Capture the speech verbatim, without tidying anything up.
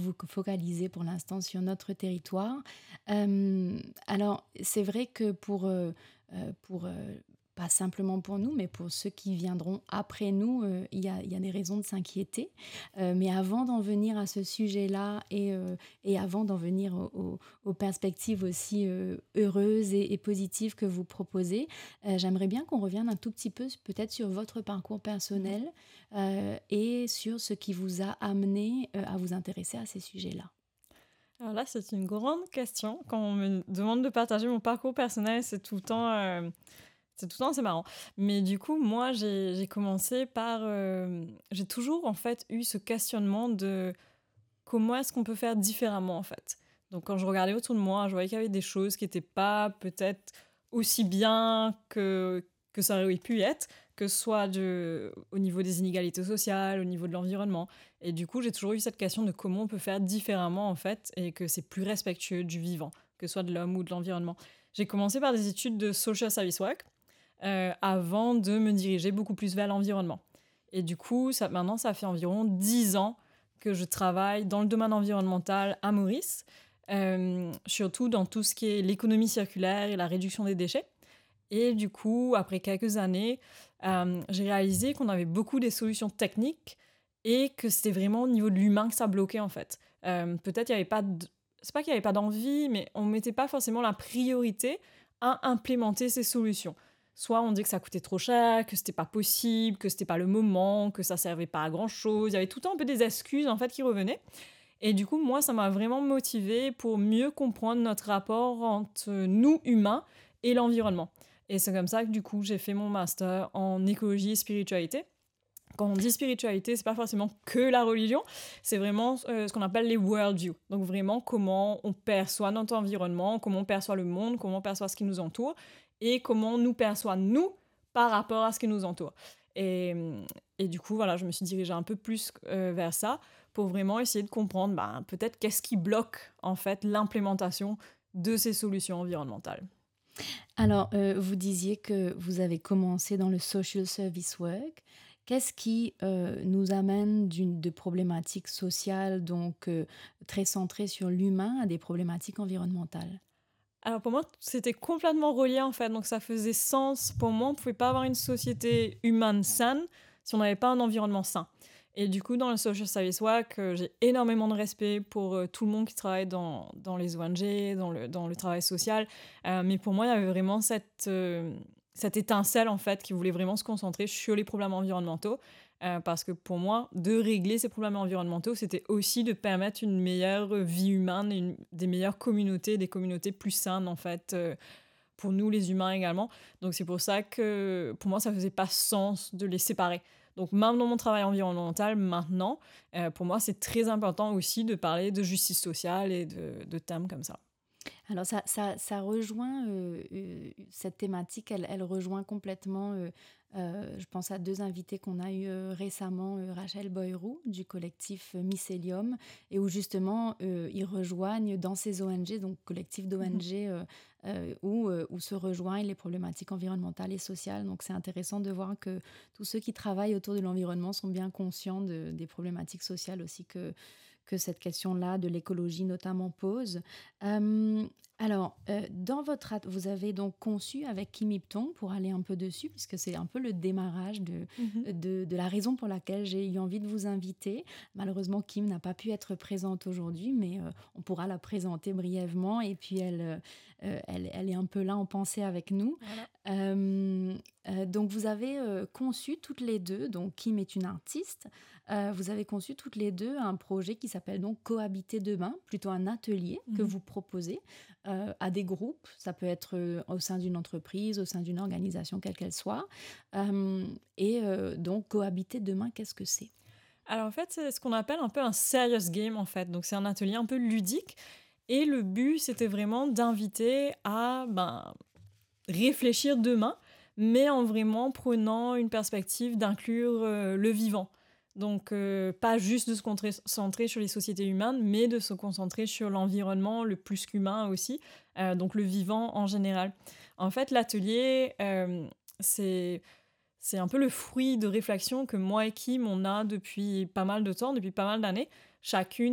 vous focaliser pour l'instant sur notre territoire. Euh, alors, c'est vrai que pour, euh, euh, pour euh, pas simplement pour nous, mais pour ceux qui viendront après nous, euh, il y a, il y a des raisons de s'inquiéter. Euh, mais avant d'en venir à ce sujet-là et, euh, et avant d'en venir au- au- aux perspectives aussi euh, heureuses et, et positives que vous proposez, euh, j'aimerais bien qu'on revienne un tout petit peu peut-être sur votre parcours Mhm. personnel euh, et sur ce qui vous a amené euh, à vous intéresser à ces sujets-là. Alors là, c'est une grande question. Quand on me demande de partager mon parcours personnel, c'est tout le temps, euh, c'est tout le temps assez marrant. Mais du coup, moi, j'ai, j'ai commencé par... euh, j'ai toujours, en fait, eu ce questionnement de comment est-ce qu'on peut faire différemment, en fait. Donc, quand je regardais autour de moi, je voyais qu'il y avait des choses qui n'étaient pas peut-être aussi bien que, que ça aurait pu être, que ce soit de, au niveau des inégalités sociales, au niveau de l'environnement. Et du coup, j'ai toujours eu cette question de comment on peut faire différemment, en fait, et que c'est plus respectueux du vivant, que ce soit de l'homme ou de l'environnement. J'ai commencé par des études de social service work, euh, avant de me diriger beaucoup plus vers l'environnement. Et du coup, ça, maintenant, ça fait environ dix ans que je travaille dans le domaine environnemental à Maurice, euh, surtout dans tout ce qui est l'économie circulaire et la réduction des déchets. Et du coup, après quelques années, euh, j'ai réalisé qu'on avait beaucoup des solutions techniques et que c'était vraiment au niveau de l'humain que ça bloquait en fait. Euh, peut-être il n'y avait pas de... C'est pas qu'il n'y avait pas d'envie, mais on ne mettait pas forcément la priorité à implémenter ces solutions. Soit on dit que ça coûtait trop cher, que c'était pas possible, que c'était pas le moment, que ça servait pas à grand chose. Il y avait tout le temps un peu des excuses en fait qui revenaient. Et du coup, moi, ça m'a vraiment motivée pour mieux comprendre notre rapport entre nous, humains, et l'environnement. Et c'est comme ça que du coup, j'ai fait mon master en écologie et spiritualité. Quand on dit spiritualité, c'est pas forcément que la religion, c'est vraiment euh, ce qu'on appelle les worldviews. Donc vraiment comment on perçoit notre environnement, comment on perçoit le monde, comment on perçoit ce qui nous entoure et comment on nous perçoit nous par rapport à ce qui nous entoure. Et, et du coup, voilà, je me suis dirigée un peu plus euh, vers ça pour vraiment essayer de comprendre bah, peut-être qu'est-ce qui bloque en fait l'implémentation de ces solutions environnementales. Alors, euh, vous disiez que vous avez commencé dans le social service work. Qu'est-ce qui euh, nous amène d'une, de problématiques sociales, donc euh, très centrées sur l'humain, à des problématiques environnementales? Alors pour moi, c'était complètement relié en fait, donc ça faisait sens. Pour moi, on ne pouvait pas avoir une société humaine saine si on n'avait pas un environnement sain. Et du coup, dans le social service work, euh, j'ai énormément de respect pour euh, tout le monde qui travaille dans, dans les O N G, dans le, dans le travail social. Euh, mais pour moi, il y avait vraiment cette, euh, cette étincelle en fait qui voulait vraiment se concentrer sur les problèmes environnementaux. Euh, parce que pour moi, de régler ces problèmes environnementaux, c'était aussi de permettre une meilleure vie humaine, et une- des meilleures communautés, des communautés plus saines en fait, euh, pour nous les humains également. Donc c'est pour ça que pour moi, ça faisait pas sens de les séparer. Donc même dans mon travail environnemental maintenant, euh, pour moi, c'est très important aussi de parler de justice sociale et de, de thèmes comme ça. Alors ça, ça, ça rejoint euh, euh, cette thématique, elle, elle rejoint complètement, euh, euh, je pense à deux invités qu'on a eu euh, récemment, euh, Rachel Boyrou du collectif euh, Mycélium, et où justement euh, ils rejoignent dans ces O N G, donc collectif d'O N G, euh, euh, où, euh, où se rejoignent les problématiques environnementales et sociales. Donc c'est intéressant de voir que tous ceux qui travaillent autour de l'environnement sont bien conscients de- des problématiques sociales aussi que, que cette question-là de l'écologie notamment pose. Euh, alors, euh, dans votre at- vous avez donc conçu avec Kim Ipton, pour aller un peu dessus, puisque c'est un peu le démarrage de, Mhm. de, de la raison pour laquelle j'ai eu envie de vous inviter. Malheureusement, Kim n'a pas pu être présente aujourd'hui, mais euh, on pourra la présenter brièvement. Et puis, elle, euh, euh, elle, elle est un peu là en pensée avec nous. Voilà. Euh, euh, donc, vous avez euh, conçu toutes les deux, donc Kim est une artiste, euh, vous avez conçu toutes les deux un projet qui s'appelle donc Cohabiter demain, plutôt un atelier que Mhm. vous proposez euh, à des groupes. Ça peut être euh, au sein d'une entreprise, au sein d'une organisation, quelle qu'elle soit. Euh, et euh, donc, Cohabiter demain, qu'est-ce que c'est? Alors en fait, c'est ce qu'on appelle un peu un serious game en fait. Donc c'est un atelier un peu ludique. Et le but, c'était vraiment d'inviter à ben, réfléchir demain, mais en vraiment prenant une perspective d'inclure euh, le vivant. Donc, euh, pas juste de se concentrer sur les sociétés humaines, mais de se concentrer sur l'environnement, le plus qu'humain aussi, euh, donc le vivant en général. En fait, l'atelier, euh, c'est, c'est un peu le fruit de réflexion que moi et Kim, on a depuis pas mal de temps, depuis pas mal d'années, chacune